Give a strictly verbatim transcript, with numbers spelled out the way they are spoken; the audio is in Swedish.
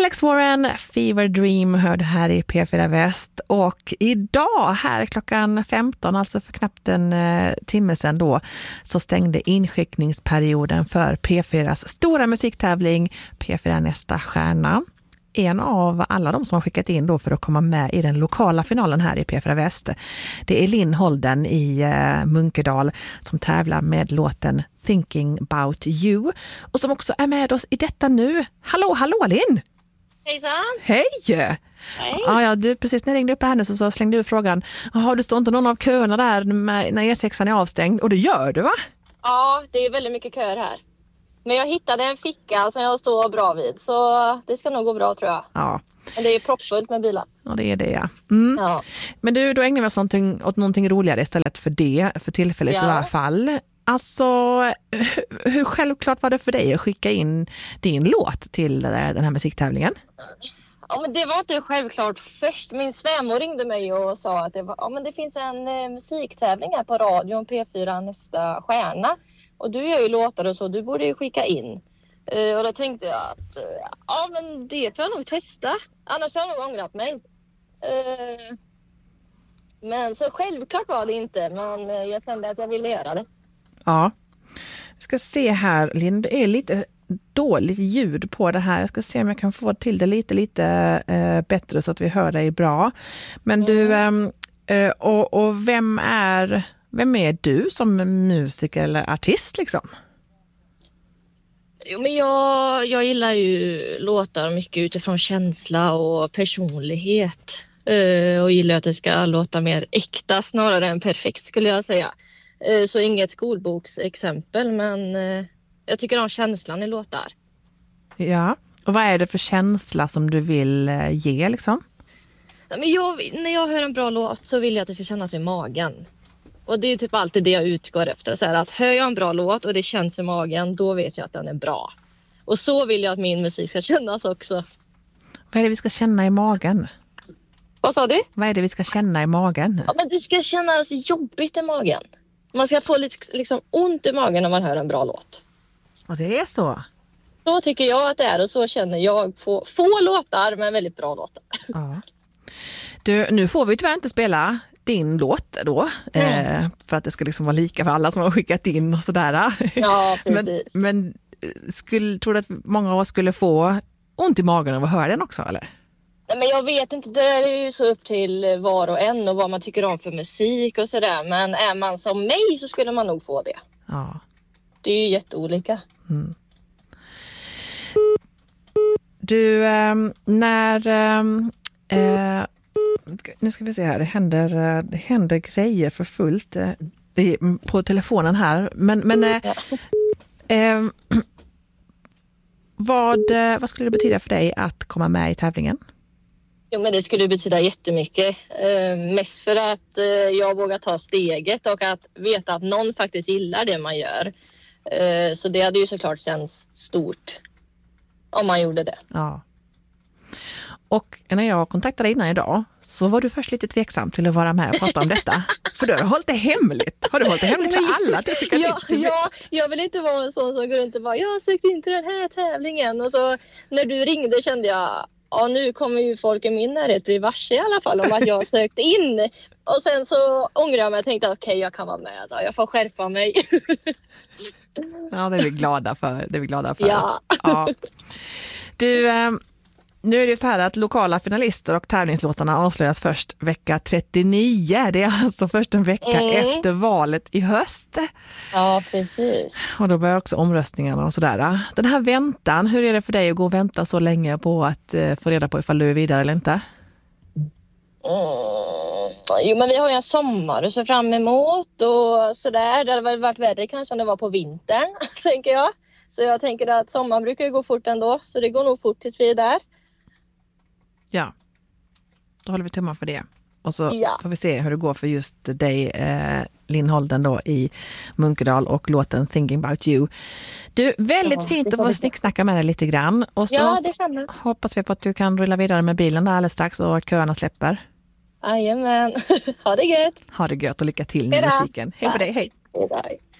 Alex Warren, Fever Dream hörde här i P fyra Väst, och idag här klockan femton, alltså för knappt en eh, timme sedan då, så stängde inskickningsperioden för P fyras stora musiktävling P fyra Nästa stjärna. En av alla de som har skickat in då för att komma med i den lokala finalen här i P fyra Väst. Det är Linn Holden i eh, Munkedal som tävlar med låten Thinking About You, och som också är med oss i detta nu. Hallå, hallå Linn! Hejsan! Hej! Hej! Ja, ja, du, precis när jag ringde upp här nu så, så slängde du frågan, har du står inte någon av köerna där med, när E sex är avstängd? Och det gör du, va? Ja, det är väldigt mycket köer här. Men jag hittade en ficka som jag står bra vid, så det ska nog gå bra, tror jag. Ja. Men det är proppfullt med bilar. Ja, det är det, ja. Mm. Ja. Men du, då ägnar vi oss någonting, åt någonting roligare istället för det, för tillfället Ja. i alla fall. Alltså, hur, hur självklart var det för dig att skicka in din låt till den här musiktävlingen? Ja, men det var inte självklart först. Min svärmor ringde mig och sa att det, var, ja, men det finns en eh, musiktävling här på radion, P fyra Nästa stjärna. Och du gör ju låtar och så, du borde ju skicka in. Uh, och då tänkte jag att uh, ja, men det får jag nog testa. Annars har jag nog ångrat mig. Uh, men så självklart var det inte, men uh, jag kände att jag ville göra det. Ja. Vi ska se här, Linn, det är lite dåligt ljud på det här. Jag ska se om jag kan få till det lite, lite uh, bättre så att vi hör dig bra. Men du, um, uh, och, och vem är... Vem är du som musiker eller artist liksom? Jo, men jag, jag gillar ju låtar mycket utifrån känsla och personlighet. Uh, och gillar att det ska låta mer äkta snarare än perfekt, skulle jag säga. Uh, så inget skolboksexempel, men uh, jag tycker om känslan i låtar. Ja, och vad är det för känsla som du vill uh, ge liksom? Ja, men jag, när jag hör en bra låt så vill jag att det ska kännas i magen. Och det är typ alltid det jag utgår efter. Så här, att hör jag en bra låt och det känns i magen, då vet jag att den är bra. Och så vill jag att min musik ska kännas också. Vad är det vi ska känna i magen? Vad sa du? Vad är det vi ska känna i magen? Ja, men det ska kännas jobbigt i magen. Man ska få lite liksom, ont i magen när man hör en bra låt. Och det är så? Så tycker jag att det är, och så känner jag på få låtar, men väldigt bra låtar. Ja. Du, nu får vi tyvärr inte spela din låt då, mm. eh, för att det ska liksom vara lika för alla som har skickat in och sådär. Ja, precis. Men, men skulle, tror du att många av oss skulle få ont i magen av att höra den också, eller? Nej, men jag vet inte, det är ju så upp till var och en och vad man tycker om för musik och sådär. Men är man som mig så skulle man nog få det. Ja. Det är ju jätteolika. Mm. Du, eh, när... Eh, nu ska vi se här, det händer, det händer grejer för fullt eh, på telefonen här. Men, men eh, eh, vad, vad skulle det betyda för dig att komma med i tävlingen? Jo, men det skulle betyda jättemycket. Eh, mest för att eh, jag vågar ta steget och att veta att någon faktiskt gillar det man gör. Eh, så det hade ju såklart känts stort om man gjorde det. Ja. Och när jag kontaktade dig innan idag så var du först lite tveksam till att vara med och prata om detta. För du har hållit det hemligt. Har du hållit det hemligt för alla? Ja, ja, jag vill inte vara en sån som går runt och bara, jag har sökt in till den här tävlingen. Och så när du ringde kände jag, ja, nu kommer ju folk i min närhet bli varse i alla fall om att jag sökt in. Och sen så ångrar jag mig och tänkte, okej, okay, jag kan vara med då. Jag får skärpa mig. Ja, det är vi glada för. Det är vi glada för. Ja. Ja. Du... Eh, Nu är det så här att lokala finalister och tävlingslåtarna avslöjas först vecka trettionio. Det är alltså först en vecka mm. efter valet i höst. Ja, precis. Och då börjar också omröstningarna och sådär. Den här väntan, hur är det för dig att gå och vänta så länge på att uh, få reda på ifall du är vidare eller inte? Mm. Jo, men vi har ju en sommar att se fram emot och sådär. Det hade väl varit värre kanske om det var på vintern, tänker jag. Så jag tänker att sommaren brukar ju gå fort ändå, så det går nog fort tills vi är där. Ja, då håller vi tummarna för det. Och så ja. får vi se hur det går för just dig, eh, Linn Holden då i Munkedal och låten Thinking About You. Du, väldigt ja, fint att få snicksnacka med dig lite grann. Och så ja, det hoppas vi på att du kan rulla vidare med bilen där alldeles strax och att köerna släpper. Jajamän, ha det gött. Ha det gött och lycka till med musiken. Hej på dig, hej. Hej.